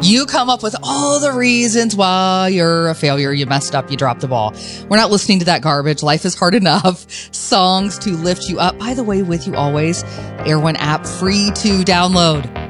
You come up with all the reasons why you're a failure. You messed up. You dropped the ball. We're not listening to that garbage. Life is hard enough. Songs to lift you up. By the way, with you always, Air One app free to download.